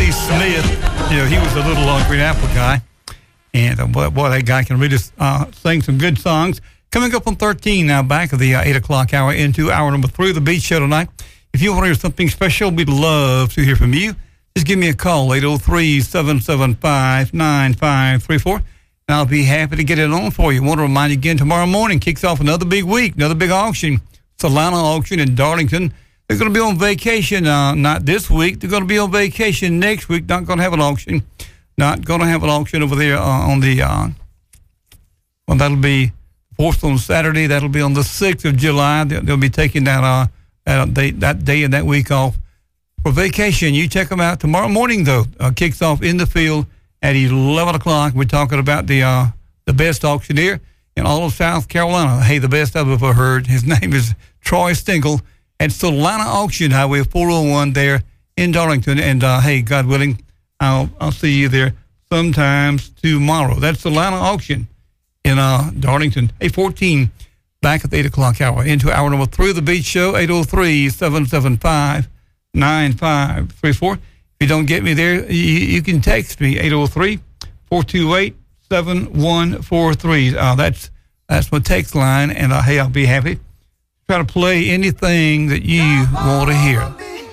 Lee Smith. You know, he was a little Green Apple guy. And boy, that guy can really sing some good songs. Coming up on 13 now, back of the 8 o'clock hour into hour number 3 of the Beat Show tonight. If you want to hear something special, we'd love to hear from you. Just give me a call, 803-775-9534. And I'll be happy to get it on for you. I want to remind you again, tomorrow morning kicks off another big week, another big auction. Solana auction in Darlington. They're going to be on vacation, not this week. They're going to be on vacation next week. Not going to have an auction. Not going to have an auction over there on the, well, that'll be 4th on Saturday. That'll be on the 6th of July. They'll be taking that day and that week off for vacation. You check them out tomorrow morning, though. Kicks off in the field at 11 o'clock. We're talking about the best auctioneer in all of South Carolina. Hey, the best I've ever heard. His name is Troy Stinkle at Solana Auction, Highway 401 there in Darlington. And, hey, God willing, I'll see you there sometimes tomorrow. That's Solana Auction in Darlington. 8:14, back at the 8 o'clock hour into hour number 3 of the Beat Show, 803-775-9534. If you don't get me there, you can text me, 803-428-7143. That's my text line, and hey, I'll be happy to try to play anything that you want to hear.